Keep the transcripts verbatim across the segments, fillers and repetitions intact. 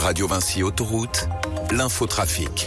Radio Vinci Autoroute, l'infotrafic.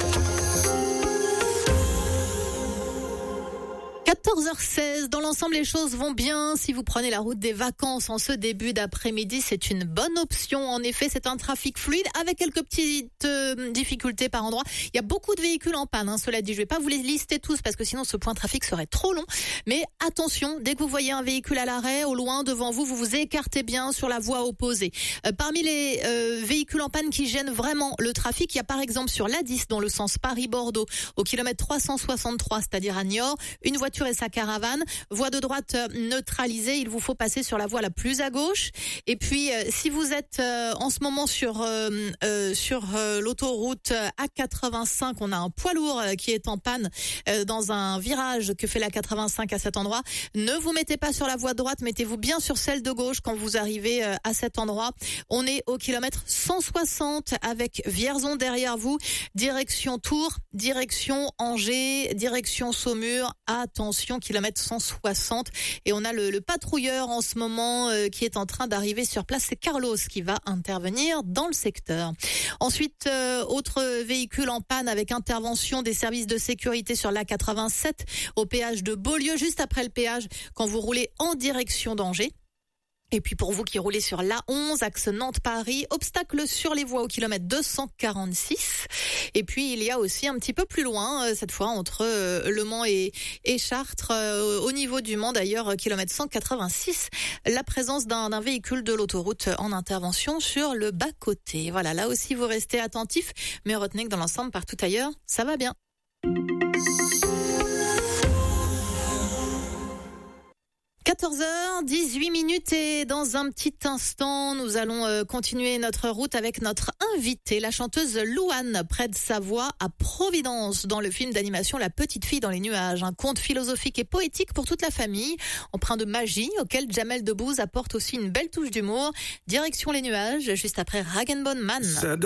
quatorze heures seize, dans l'ensemble les choses vont bien. Si vous prenez la route des vacances en ce début d'après-midi, c'est une bonne option. En effet, c'est un trafic fluide avec quelques petites euh, difficultés par endroit. Il y a beaucoup de véhicules en panne, hein, cela dit. Je vais pas vous les lister tous parce que sinon ce point de trafic serait trop long. Mais attention, dès que vous voyez un véhicule à l'arrêt, au loin, devant vous, vous vous écartez bien sur la voie opposée. Euh, parmi les euh, véhicules en panne qui gênent vraiment le trafic, il y a par exemple sur l'A dix dans le sens Paris-Bordeaux, au kilomètre trois cent soixante-trois, c'est-à-dire à Niort, une voiture et sa caravane, voie de droite neutralisée, il vous faut passer sur la voie la plus à gauche. Et puis euh, si vous êtes euh, en ce moment sur euh, euh, sur euh, l'autoroute A quatre-vingt-cinq, on a un poids lourd euh, qui est en panne euh, dans un virage que fait la quatre-vingt-cinq à cet endroit. Ne vous mettez pas sur la voie de droite, mettez-vous bien sur celle de gauche quand vous arrivez euh, à cet endroit. On est au kilomètre cent soixante avec Vierzon derrière vous, direction Tours, direction Angers, direction Saumur. Attention, kilomètre cent soixante, et on a le, le patrouilleur en ce moment euh, qui est en train d'arriver sur place. C'est Carlos qui va intervenir dans le secteur. Ensuite, euh, autre véhicule en panne avec intervention des services de sécurité sur l'A quatre-vingt-sept au péage de Beaulieu, juste après le péage quand vous roulez en direction d'Angers. Et puis pour vous qui roulez sur l'A onze, axe Nantes-Paris, obstacle sur les voies au kilomètre deux cent quarante-six. Et puis il y a aussi un petit peu plus loin, euh, cette fois entre euh, Le Mans et, et Chartres, euh, au niveau du Mans d'ailleurs, kilomètre cent quatre-vingt-six, la présence d'un, d'un véhicule de l'autoroute en intervention sur le bas-côté. Voilà, là aussi vous restez attentifs, mais retenez que dans l'ensemble, partout ailleurs, ça va bien. quatorze heures dix-huit minutes et dans un petit instant, nous allons euh, continuer notre route avec notre invitée, la chanteuse Louane, près de Savoie, à Providence, dans le film d'animation La Petite Fille dans les Nuages, un conte philosophique et poétique pour toute la famille, empreint de magie, auquel Jamel Debbouze apporte aussi une belle touche d'humour. Direction les nuages, juste après Rag and Bone Man.